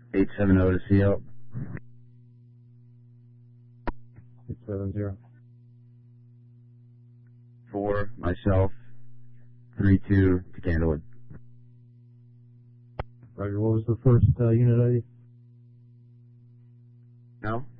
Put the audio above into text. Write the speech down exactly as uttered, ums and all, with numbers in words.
eight seven zero to C L. eight seven zero. Four, myself. Three two to Candlewood. Roger, what was the first uh, unit I D? No?